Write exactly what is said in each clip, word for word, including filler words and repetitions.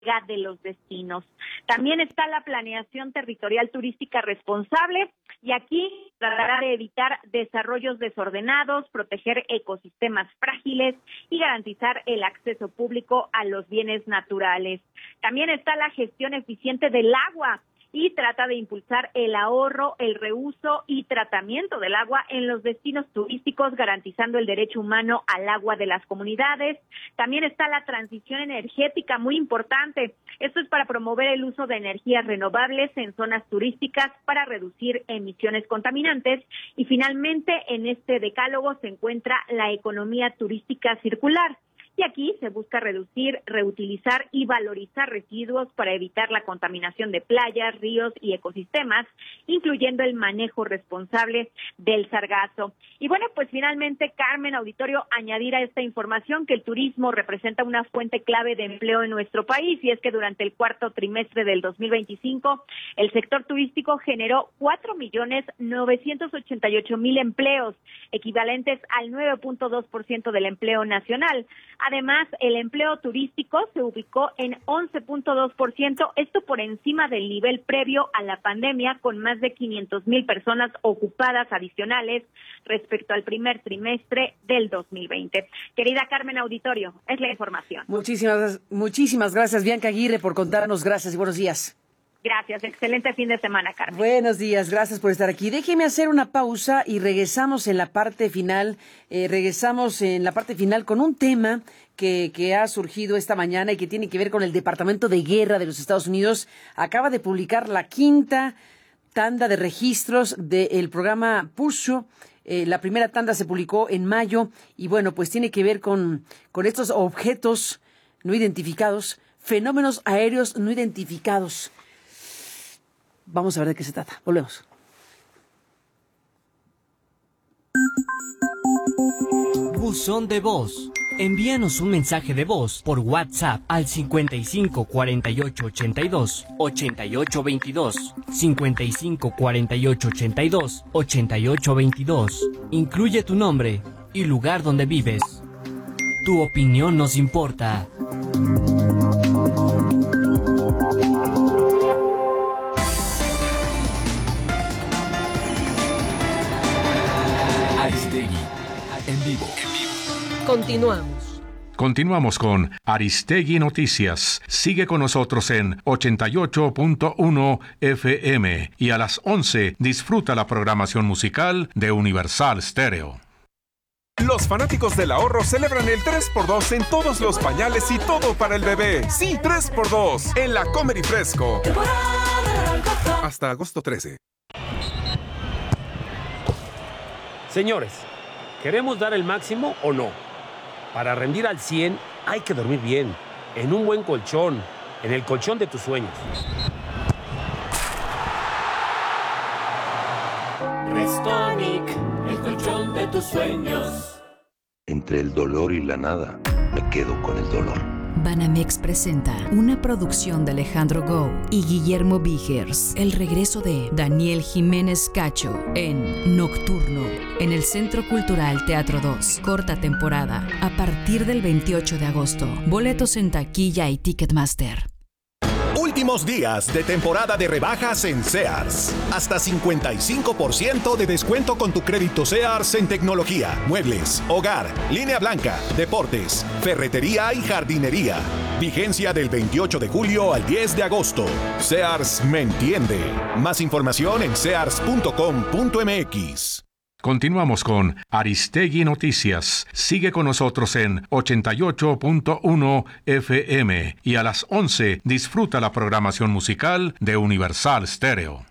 de los destinos. También está la planeación territorial turística responsable y aquí tratará de evitar desarrollos desordenados, proteger ecosistemas frágiles y garantizar el acceso público a los bienes naturales. También está la gestión eficiente del agua y trata de impulsar el ahorro, el reuso y tratamiento del agua en los destinos turísticos, garantizando el derecho humano al agua de las comunidades. También está la transición energética, muy importante. Esto es para promover el uso de energías renovables en zonas turísticas para reducir emisiones contaminantes. Y finalmente, en este decálogo se encuentra la economía turística circular. Y aquí se busca reducir, reutilizar y valorizar residuos para evitar la contaminación de playas, ríos y ecosistemas, incluyendo el manejo responsable del sargazo. Y bueno, pues finalmente, Carmen, auditorio, añadir a esta información que el turismo representa una fuente clave de empleo en nuestro país, y es que durante el cuarto trimestre del dos mil veinticinco, el sector turístico generó cuatro millones novecientos ochenta y ocho mil empleos, equivalentes al nueve punto dos por ciento del empleo nacional. Además, el empleo turístico se ubicó en once punto dos por ciento, esto por encima del nivel previo a la pandemia, con más de quinientas mil personas ocupadas adicionales respecto al primer trimestre del dos mil veinte. Querida Carmen, auditorio, es la información. Muchísimas, muchísimas gracias, Bianca Aguirre, por contarnos. Gracias y buenos días. Gracias, excelente fin de semana, Carmen. Buenos días, gracias por estar aquí. Déjeme hacer una pausa y regresamos en la parte final, eh, regresamos en la parte final con un tema que, que ha surgido esta mañana y que tiene que ver con el Departamento de Guerra de los Estados Unidos. Acaba de publicar la quinta tanda de registros del programa Pusho. Eh, la primera tanda se publicó en mayo y bueno, pues tiene que ver con, con estos objetos no identificados, fenómenos aéreos no identificados. Vamos a ver de qué se trata. Volvemos. Buzón de voz. Envíanos un mensaje de voz por WhatsApp al cincuenta y cinco cuarenta y ocho ochenta y dos ochenta y ocho veintidós, cincuenta y cinco cuarenta y ocho ochenta y dos ochenta y ocho veintidós. Incluye tu nombre y lugar donde vives. Tu opinión nos importa. Aristegui, en vivo. Continuamos. Continuamos con Aristegui Noticias. Sigue con nosotros en ochenta y ocho punto uno F M y a las once disfruta la programación musical de Universal Stereo. Los fanáticos del ahorro celebran el tres por dos en todos los pañales y todo para el bebé. Sí, tres por dos en la Comer y Fresco. Hasta agosto trece. Señores, ¿queremos dar el máximo o no? Para rendir al cien hay que dormir bien, en un buen colchón, en el colchón de tus sueños. Restonic, el colchón de tus sueños. Entre el dolor y la nada, me quedo con el dolor. Banamex presenta una producción de Alejandro Gou y Guillermo Vigers. El regreso de Daniel Jiménez Cacho en Nocturno, en el Centro Cultural Teatro dos. Corta temporada, a partir del veintiocho de agosto. Boletos en taquilla y Ticketmaster. Últimos días de temporada de rebajas en Sears. Hasta cincuenta y cinco por ciento de descuento con tu crédito Sears en tecnología, muebles, hogar, línea blanca, deportes, ferretería y jardinería. Vigencia del veintiocho de julio al diez de agosto. Sears me entiende. Más información en sears punto com punto m x. Continuamos con Aristegui Noticias. Sigue con nosotros en ochenta y ocho punto uno F M y a las once disfruta la programación musical de Universal Stereo.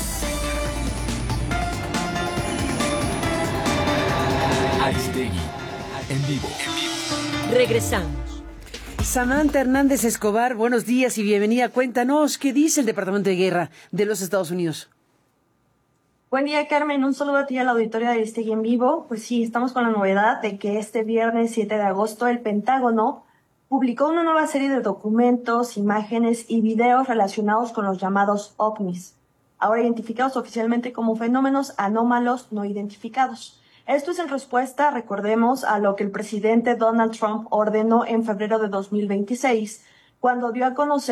Aristegui, en vivo. Regresamos. Samantha Hernández Escobar, buenos días y bienvenida. Cuéntanos, ¿qué dice el Departamento de Guerra de los Estados Unidos? Buen día, Carmen. Un saludo a ti y a la auditoría de Aristegui en vivo. Pues sí, estamos con la novedad de que este viernes siete de agosto el Pentágono publicó una nueva serie de documentos, imágenes y videos relacionados con los llamados ovnis, ahora identificados oficialmente como fenómenos anómalos no identificados. Esto es en respuesta, recordemos, a lo que el presidente Donald Trump ordenó en febrero de dos mil veintiséis, cuando dio a conocer